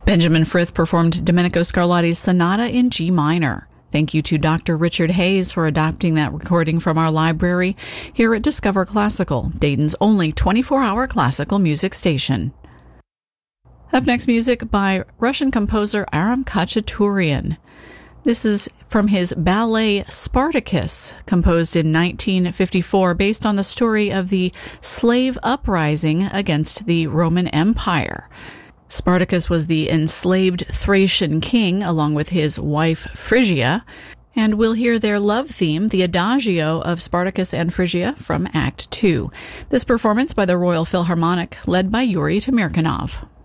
Benjamin Frith performed Domenico Scarlatti's Sonata in G minor. Thank you to Dr. Richard Hayes for adopting that recording from our library here at Discover Classical, Dayton's only 24-hour classical music station. Up next, music by Russian composer Aram Khachaturian. This is from his ballet Spartacus, composed in 1954, based on the story of the slave uprising against the Roman Empire. Spartacus was the enslaved Thracian king, along with his wife Phrygia, and we'll hear their love theme, the Adagio of Spartacus and Phrygia, from Act 2. This performance by the Royal Philharmonic, led by Yuri Tamirkanov.